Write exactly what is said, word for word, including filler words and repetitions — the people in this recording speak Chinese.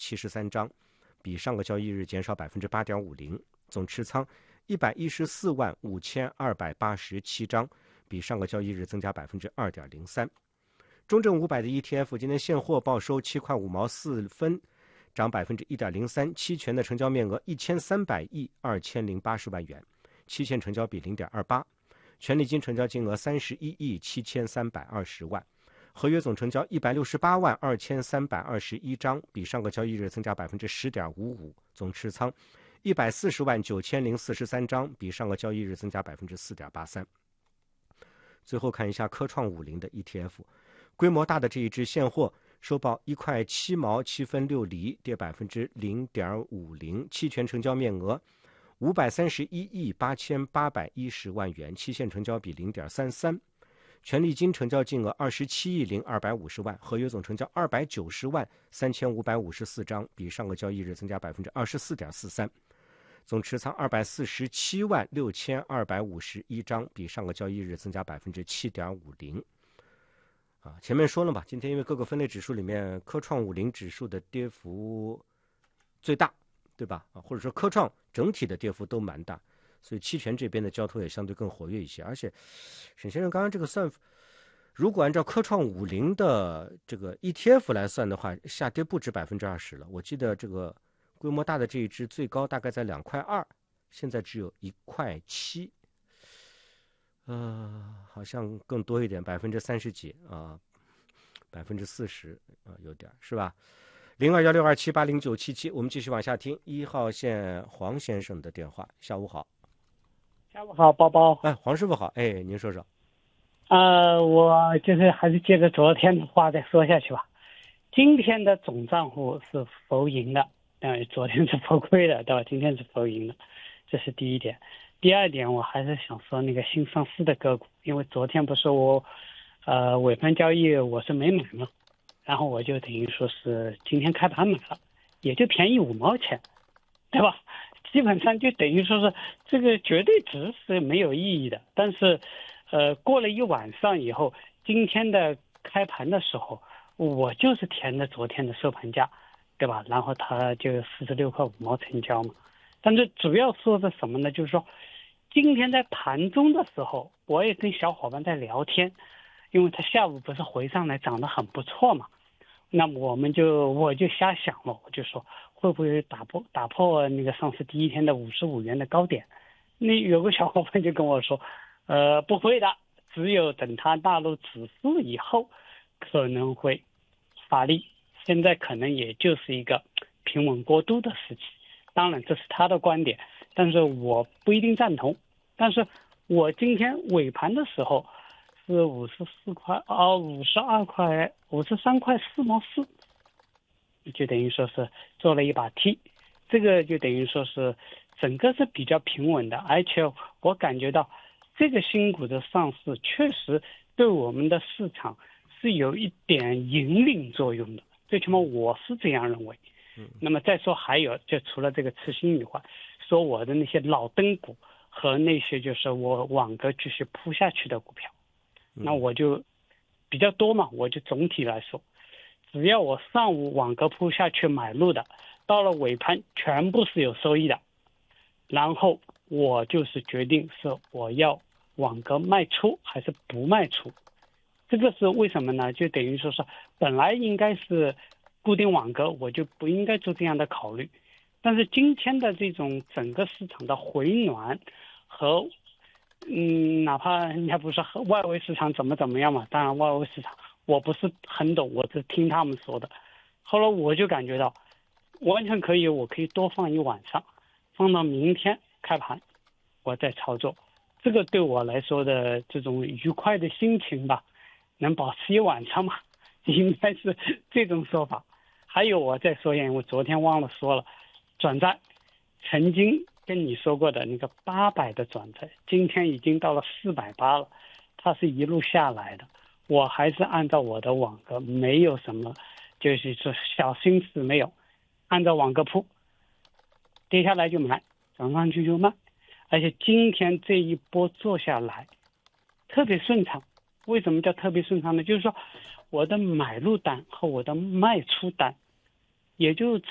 七十三张，比上个交易日减少百分之八点五零。总持仓一百一十四万五千二百八十七张，比上个交易日增加百分之二点零三。中证五百的 E T F 今天现货报收七块五毛四分，涨百分之一点零三。期权的成交面额一千三百亿二千零八十万元，期限成交比零点二八。权利金成交金额三十一亿七千三百二十万。合约总成交一百六十八万二千三百二十一张，比上个交易日增加百分之十点五五。总持仓一百四十万九千零四十三张，比上个交易日增加百分之四点八三。最后看一下科创五零的 E T F， 规模大的这一只现货收报一块七毛七分六厘，跌百分之零点五零。期权成交面额五百三十一亿八千八百一十万元，期限成交比零点三三。权利金成交金额二十七亿零二百五十万，合约总成交二百九十万三千五百五十四张，比上个交易日增加百分之二十四点四三。总持仓二百四十七万六千二百五十一张，比上个交易日增加百分之七点五零。啊，前面说了吧，今天因为各个分类指数里面，科创五零指数的跌幅最大，对吧？啊，或者说科创整体的跌幅都蛮大。所以期权这边的交投也相对更活跃一些，而且沈先生刚刚这个算法，如果按照科创五零的这个 E T F 来算的话，下跌不止百分之二十了。我记得这个规模大的这一只最高大概在两块二，现在只有一块七，呃，好像更多一点，百分之三十几啊，百分之四十啊，有点是吧？零二幺六二七八零九七七，我们继续往下听一号线黄先生的电话。下午好。 下午好，包包。 哎，黄师傅好。哎，您说说。 呃，我就是还是接着昨天的话再说下去吧。今天的总账户是浮盈的，呃，昨天是浮亏的，对吧？今天是浮盈的，这是第一点。第二点，我还是想说那个新上市的个股，因为昨天不是我，呃，尾盘交易我是没买嘛，然后我就等于说是今天开盘买了，也就便宜五毛钱，对吧？基本上就等于说是这个绝对值是没有意义的，但是，呃，过了一晚上以后，今天的开盘的时候，我就是填的昨天的收盘价，对吧？然后它就四十六块五毛成交嘛。但是主要说的什么呢？就是说，今天在盘中的时候，我也跟小伙伴在聊天，因为他下午不是回上来涨得很不错嘛。那么我们就我就瞎想了，我就说会不会打破打破那个上市第一天的五十五元的高点？那有个小伙伴就跟我说，呃，不会的，只有等它纳入指数以后可能会发力，现在可能也就是一个平稳过渡的时期。当然这是他的观点，但是我不一定赞同。但是我今天尾盘的时候是五十四块哦，五十二块，五十三块四毛四，就等于说是做了一把 T， 这个就等于说是整个是比较平稳的，而且我感觉到这个新股的上市确实对我们的市场是有一点引领作用的，最起码我是这样认为。那么再说还有，就除了这个次新以外，说我的那些老灯股和那些就是我网格继续铺下去的股票。那我就比较多嘛，我就总体来说，只要我上午网格铺下去买入的，到了尾盘全部是有收益的，然后我就是决定是我要网格卖出还是不卖出。这个是为什么呢？就等于说是本来应该是固定网格，我就不应该做这样的考虑，但是今天的这种整个市场的回暖和嗯，哪怕人家不是外围市场怎么怎么样嘛，当然外围市场我不是很懂，我是听他们说的。后来我就感觉到完全可以，我可以多放一晚上，放到明天开盘我再操作。这个对我来说的这种愉快的心情吧，能保持一晚上嘛，应该是这种说法。还有我再说一下，我昨天忘了说了，转债曾经跟你说过的那个八百的转债，今天已经到了四百八了，它是一路下来的。我还是按照我的网格，没有什么就是说小心思没有，按照网格铺，跌下来就买，涨上去就卖。而且今天这一波做下来特别顺畅。为什么叫特别顺畅呢？就是说我的买入单和我的卖出单，也就